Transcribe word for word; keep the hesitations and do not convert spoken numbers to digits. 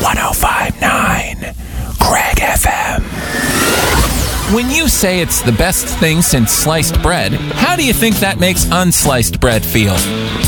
one oh five point nine Craig F M. When you say it's the best thing since sliced bread, how do you think that makes unsliced bread feel?